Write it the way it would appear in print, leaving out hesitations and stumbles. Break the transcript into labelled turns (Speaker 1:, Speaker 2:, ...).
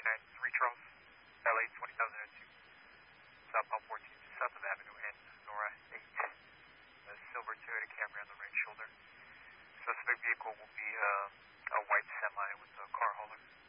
Speaker 1: 29 Charles, LA 20002, southbound 14, south of Avenue and Nora 8. A silver Toyota Camry on the right shoulder. Suspect vehicle will be a white semi with a car hauler.